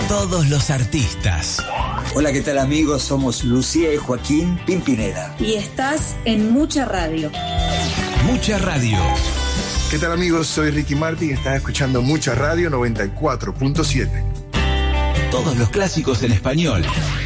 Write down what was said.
Todos los artistas. Hola, ¿qué tal amigos? Somos Lucía y Joaquín Pimpinela. Y estás en Mucha Radio. Mucha Radio. ¿Qué tal amigos? Soy Ricky Martin y estás escuchando Mucha Radio 94.7. Todos los clásicos en español.